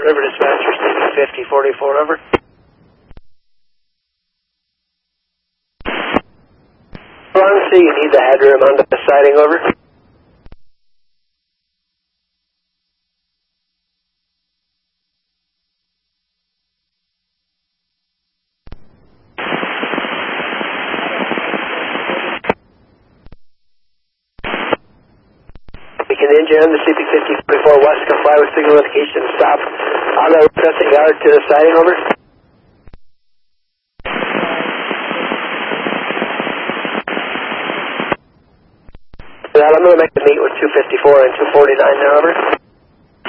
River Dispatcher, CP5044, over. So you need the headroom on the siding, over. We can engine on the CP5044 West, comply with signal indication, stop. On the pressing guard to the siding, over. I'm going to make the meet with 254 and 249 there, over.